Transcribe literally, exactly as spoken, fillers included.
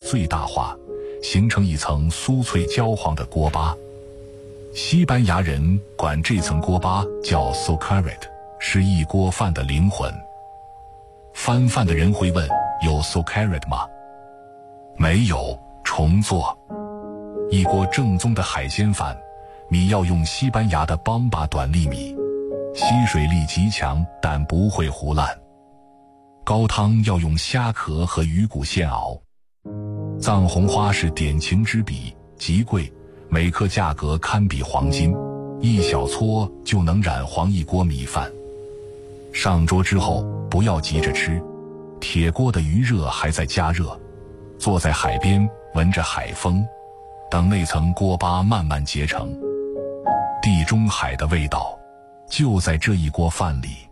最大化，形成一层酥脆焦黄的锅巴。西班牙人管这层锅巴叫 socarrat， 是一锅饭的灵魂。翻饭的人会问，有 socarrat 吗？没有，重做。一锅正宗的海鲜饭，米要用西班牙的邦巴短粒米，吸水力极强，但不会糊烂。高汤要用虾壳和鱼骨现熬。藏红花是点情之笔，极贵，每克价格堪比黄金，一小撮就能染黄一锅米饭。上桌之后不要急着吃，铁锅的余热还在加热，坐在海边闻着海风，等那层锅巴慢慢结成。地中海的味道就在这一锅饭里。